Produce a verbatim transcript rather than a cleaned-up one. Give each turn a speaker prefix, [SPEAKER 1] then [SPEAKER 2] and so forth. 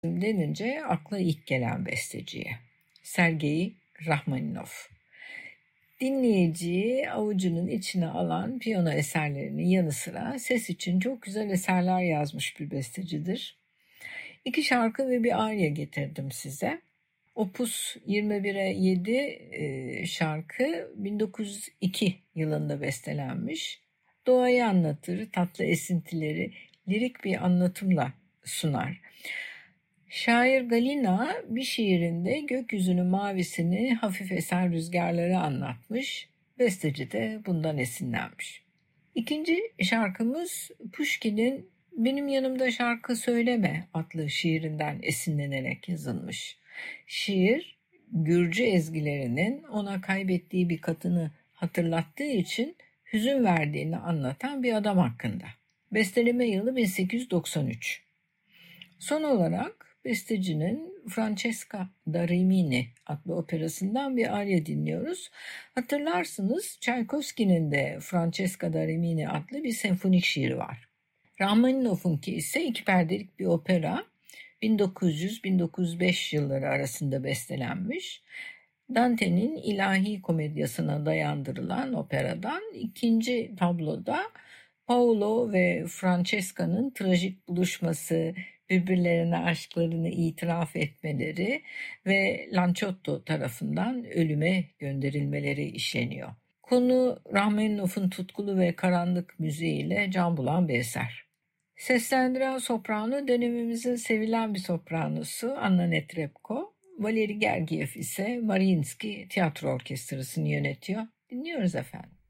[SPEAKER 1] denince akla ilk gelen besteciye. Sergei Rachmaninov. Dinleyiciyi avucunun içine alan piyano eserlerinin yanı sıra ses için çok güzel eserler yazmış bir bestecidir. İki şarkı ve bir arya getirdim size. Opus yirmi bire yedi e, şarkı bin dokuz yüz iki yılında bestelenmiş. Doğayı anlatır, tatlı esintileri lirik bir anlatımla sunar. Şair Galina bir şiirinde gökyüzünün mavisini hafif esen rüzgarları anlatmış. Besteci de bundan esinlenmiş. İkinci şarkımız Pushkin'in "Benim Yanımda Şarkı Söyleme" adlı şiirinden esinlenerek yazılmış. Şiir, Gürcü ezgilerinin ona kaybettiği bir kadını hatırlattığı için hüzün verdiğini anlatan bir adam hakkında. Besteleme yılı bin sekiz yüz doksan üç. Son olarak bestecinin Francesca da Rimini adlı operasından bir arya dinliyoruz. Hatırlarsınız Tchaikovsky'nin de Francesca da Rimini adlı bir senfonik şiiri var. Rachmaninov'unki ise iki perdelik bir opera. bin dokuz yüz - bin dokuz yüz beş yılları arasında bestelenmiş. Dante'nin İlahi Komedyası'na dayandırılan operadan ikinci tabloda Paolo ve Francesca'nın trajik buluşması, birbirlerine aşklarını itiraf etmeleri ve Lanciotto tarafından ölüme gönderilmeleri işleniyor. Konu Rachmaninoff'un tutkulu ve karanlık müziğiyle can bulan bir eser. Seslendiren soprano dönemimizin sevilen bir sopranosu Anna Netrebko. Valeri Gergiev ise Mariinsky Tiyatro Orkestrası'nı yönetiyor. Dinliyoruz efendim.